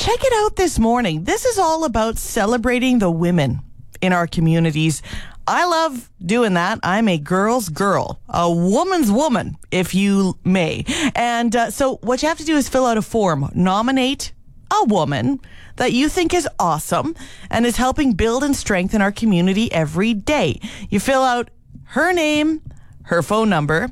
check it out this morning. This is all about celebrating the women in our communities. I love doing that. I'm a girl's girl, a woman's woman, if you may. And so what you have to do is fill out a form. Nominate a woman that you think is awesome and is helping build and strengthen our community every day. You fill out her name, her phone number,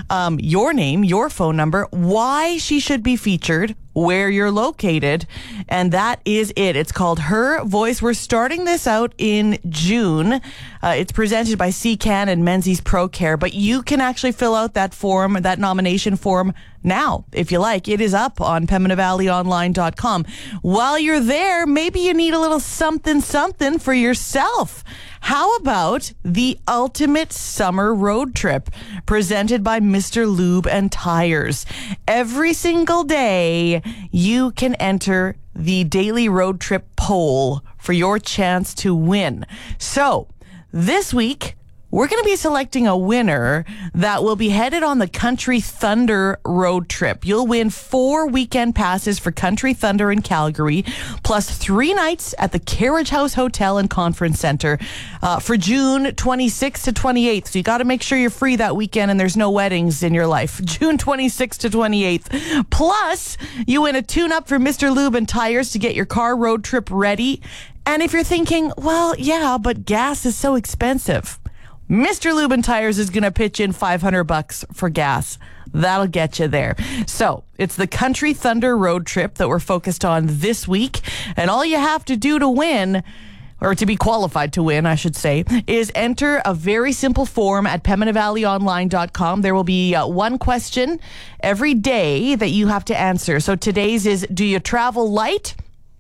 your name, your phone number, why she should be featured, where you're located, and that is it. It's called Her Voice. We're starting this out in June. It's presented by CCAN and Menzies Pro Care, but you can actually fill out that form, that nomination form now, if you like. It is up on PembinaValleyOnline.com. While you're there, maybe you need a little something for yourself. How about the ultimate summer road trip presented by Mr. Lube and Tires? Every single day, you can enter the daily road trip poll for your chance to win. So, this week, we're going to be selecting a winner that will be headed on the Country Thunder road trip. You'll win 4 weekend passes for Country Thunder in Calgary, plus 3 nights at the Carriage House Hotel and Conference Center for June 26th to 28th. So you got to make sure you're free that weekend and there's no weddings in your life. June 26th to 28th. Plus, you win a tune-up for Mr. Lube and Tires to get your car road trip ready. And if you're thinking, well, yeah, but gas is so expensive, Mr. Lube and Tires is going to pitch in $500 for gas. That'll get you there. So it's the Country Thunder road trip that we're focused on this week. And all you have to do to win, or to be qualified to win, I should say, is enter a very simple form at PembinaValleyOnline.com. There will be one question every day that you have to answer. So today's is, do you travel light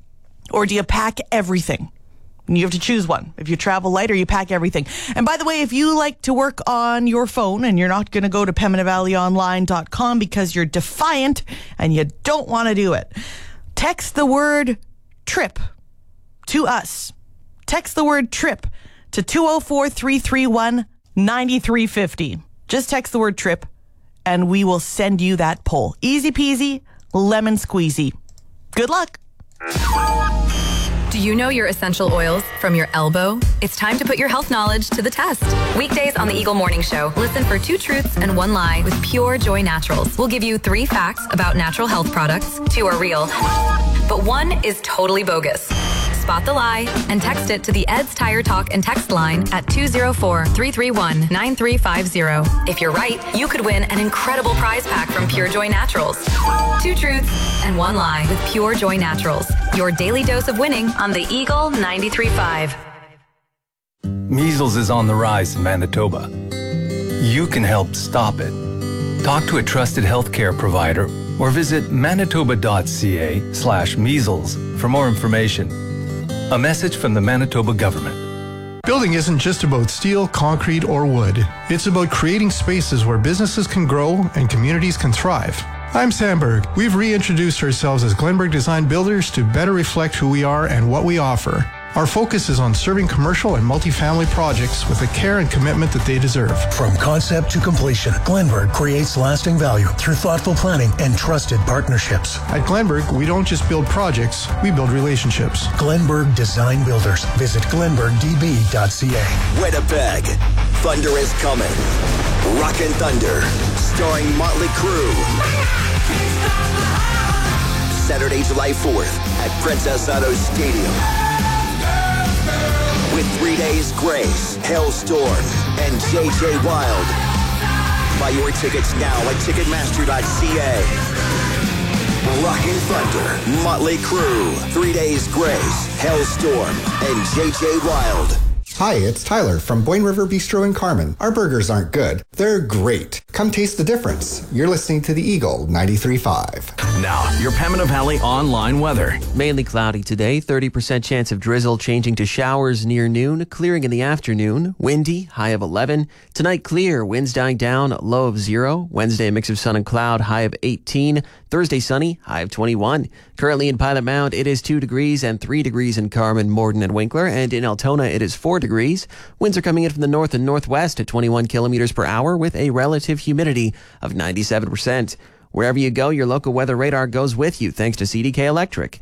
or do you pack everything? And you have to choose one. If you travel light or you pack everything. And by the way, if you like to work on your phone and you're not going to go to PembinaValleyOnline.com because you're defiant and you don't want to do it, text the word trip to us. Text the word trip to 204-331-9350. Just text the word trip and we will send you that poll. Easy peasy, lemon squeezy. Good luck. Do you know your essential oils from your elbow? It's time to put your health knowledge to the test. Weekdays on the Eagle Morning Show, listen for 2 truths and 1 lie with Pure Joy Naturals. We'll give you 3 facts about natural health products. 2 are real, but 1 is totally bogus. Spot the lie and text it to the Ed's Tire Talk and text line at 204-331-9350. If you're right, you could win an incredible prize pack from Pure Joy Naturals. 2 truths and 1 lie with Pure Joy Naturals. Your daily dose of winning on the Eagle 93.5. Measles is on the rise in Manitoba. You can help stop it. Talk to a trusted healthcare provider or visit manitoba.ca/measles for more information. A message from the Manitoba government. Building isn't just about steel, concrete, or wood. It's about creating spaces where businesses can grow and communities can thrive. I'm Sam Berg. We've reintroduced ourselves as Glenberg Design Builders to better reflect who we are and what we offer. Our focus is on serving commercial and multifamily projects with the care and commitment that they deserve. From concept to completion, Glenberg creates lasting value through thoughtful planning and trusted partnerships. At Glenberg, we don't just build projects, we build relationships. Glenberg Design Builders. Visit glenbergdb.ca. Winnipeg, Thunder is coming. Rockin' Thunder, starring Motley Crue. Saturday, July 4th at Princess Auto Stadium. With 3 Days Grace, Hailstorm, and JJ Wild. Buy your tickets now at Ticketmaster.ca. Rockin' Thunder, Motley Crue, 3 Days Grace, Hailstorm, and JJ Wild. Hi, it's Tyler from Boyne River Bistro in Carman. Our burgers aren't good. They're great. Come taste the difference. You're listening to the Eagle 93.5. Now, your Pembina Valley online weather. Mainly cloudy today, 30% chance of drizzle changing to showers near noon, clearing in the afternoon, windy, high of 11. Tonight clear, winds dying down, low of 0. Wednesday, a mix of sun and cloud, high of 18. Thursday, sunny, high of 21. Currently in Pilot Mound, it is 2 degrees and 3 degrees in Carman, Morden, and Winkler. And in Altona, it is 4 degrees. Winds are coming in from the north and northwest at 21 kilometers per hour with a relative humidity of 97%. Wherever you go, your local weather radar goes with you thanks to CDK Electric.